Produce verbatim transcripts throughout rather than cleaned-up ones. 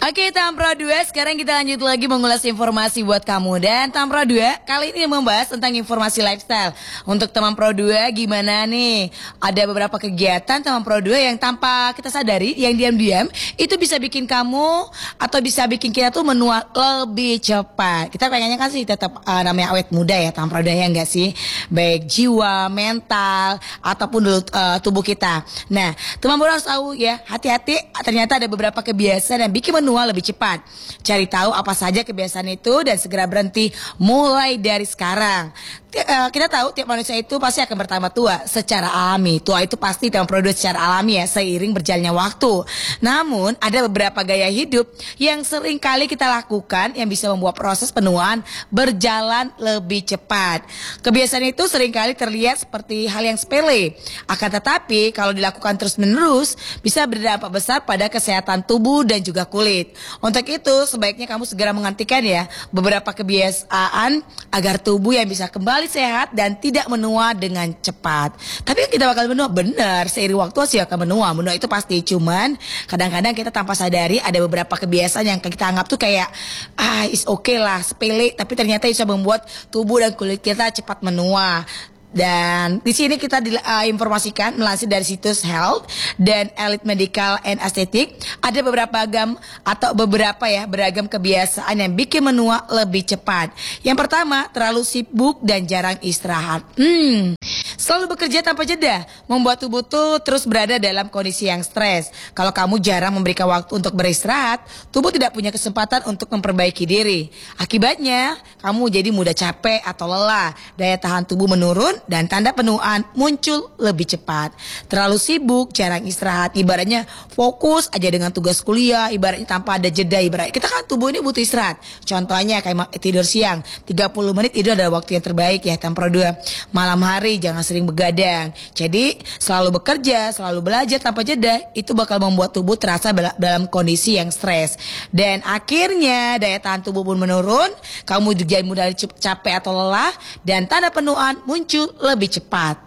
Oke, Tampro dua, sekarang kita lanjut lagi mengulas informasi buat kamu. Dan Tampro dua kali ini membahas tentang informasi lifestyle. Untuk teman Pro dua gimana nih? Ada beberapa kegiatan teman Pro dua yang tanpa kita sadari, yang diam-diam itu bisa bikin kamu atau bisa bikin kita tuh menua lebih cepat. Kita pengennya kan sih tetap uh, namanya awet muda ya Tampro dua, ya enggak sih? Baik jiwa, mental ataupun uh, tubuh kita. Nah, teman Pro harus tahu ya, hati-hati, ternyata ada beberapa kebiasaan yang bikin menua lebih cepat. Cari tahu apa saja kebiasaan itu dan segera berhenti mulai dari sekarang. Kita tahu tiap manusia itu pasti akan bertambah tua secara alami. Tua itu pasti dalam produk secara alami ya, seiring berjalannya waktu. Namun ada beberapa gaya hidup yang sering kali kita lakukan yang bisa membuat proses penuaan berjalan lebih cepat. Kebiasaan itu sering kali terlihat seperti hal yang sepele. Akan tetapi kalau dilakukan terus menerus bisa berdampak besar pada kesehatan tubuh dan juga kulit. Untuk itu sebaiknya kamu segera menghentikan ya beberapa kebiasaan agar tubuh yang bisa kembali sehat dan tidak menua dengan cepat. Tapi kita bakal menua, benar, seiring waktu sih akan menua. Menua itu pasti, cuman kadang-kadang kita tanpa sadari ada beberapa kebiasaan yang kita anggap tuh kayak ah is oke okay lah, sepele, tapi ternyata bisa membuat tubuh dan kulit kita cepat menua. Dan di sini kita diinformasikan uh, melansir dari situs Health dan Elite Medical and Aesthetic, ada beberapa agam atau beberapa ya beragam kebiasaan yang bikin menua lebih cepat. Yang pertama, terlalu sibuk dan jarang istirahat. Hmm. Selalu bekerja tanpa jeda membuat tubuh tuh terus berada dalam kondisi yang stres. Kalau kamu jarang memberikan waktu untuk beristirahat, tubuh tidak punya kesempatan untuk memperbaiki diri. Akibatnya, kamu jadi mudah capek atau lelah, daya tahan tubuh menurun, dan tanda penuaan muncul lebih cepat. Terlalu sibuk, jarang istirahat, ibaratnya fokus aja dengan tugas kuliah, ibaratnya tanpa ada jeda. Ibarat kita kan tubuh ini butuh istirahat. Contohnya kayak tidur siang, tiga puluh menit itu adalah waktu yang terbaik ya Tampro dua. Malam hari jangan sering begadang. Jadi selalu bekerja, selalu belajar tanpa jeda, itu bakal membuat tubuh terasa dalam kondisi yang stres. Dan akhirnya daya tahan tubuh pun menurun, kamu juga mudah capek atau lelah, dan tanda penuaan muncul lebih cepat.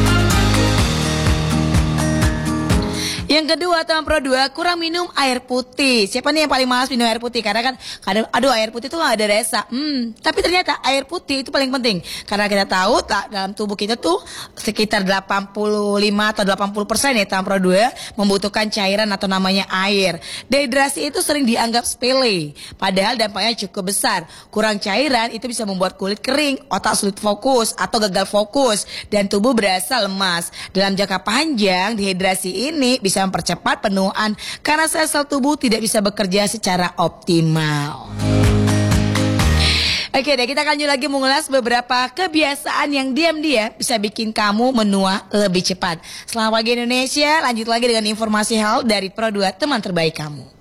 Yang kedua, teman Pro dua, kurang minum air putih. Siapa nih yang paling malas minum air putih? Karena kan kadang aduh air putih itu gak ada rasa. Hmm, tapi ternyata air putih itu paling penting. Karena kita tahu tak, dalam tubuh kita tuh sekitar delapan puluh lima atau delapan puluh persen ya teman Pro dua membutuhkan cairan atau namanya air. Dehidrasi itu sering dianggap sepele, padahal dampaknya cukup besar. Kurang cairan itu bisa membuat kulit kering, otak sulit fokus atau gagal fokus, dan tubuh berasa lemas. Dalam jangka panjang, dehidrasi ini bisa mempercepat penuaan karena sel-sel tubuh tidak bisa bekerja secara optimal. Oke deh, kita lanjut lagi mengulas beberapa kebiasaan yang diam-diam bisa bikin kamu menua lebih cepat. Selamat pagi Indonesia, lanjut lagi dengan informasi health dari Pro dua, teman terbaik kamu.